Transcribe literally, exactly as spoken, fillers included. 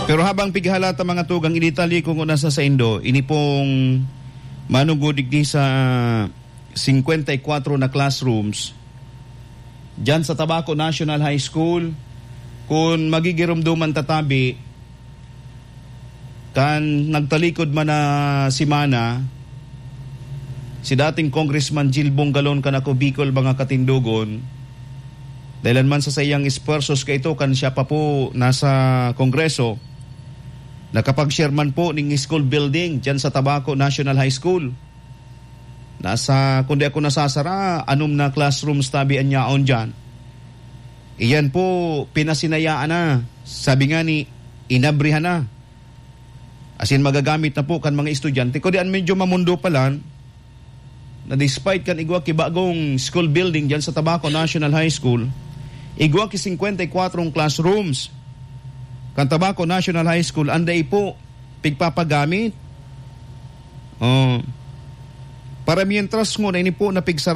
Pero habang pighalata mga tugang initali kung nasa sa Indo, ini pong manugudig ni sa fifty-four na classrooms dyan sa Tabaco National High School. Kung magigirumduman tatabi, kan nagtalikod man na si Mana, si dating Congressman Jill Bongalon kan ako Bicol mga katindugon, dahilan man sa sayang espersos ka ito kan siya pa po nasa Kongreso, nakapag-chairman po ng school building dyan sa Tabaco National High School. Nasa, kundi ako nasasara, anong na classrooms tabi ang yaon dyan. Iyan po, pinasinayaan na. Sabi nga ni, inabrihan na. As in, magagamit na po kan mga estudyante. Kundi an medyo mamundo pa lang, na despite kan igwa ki bagong school building dyan sa Tabaco National High School, igwa ki fifty-four classrooms. Kan Tabaco National High School, anday po, pigpapagamit. Oh, para mientras mo na ini po napigsara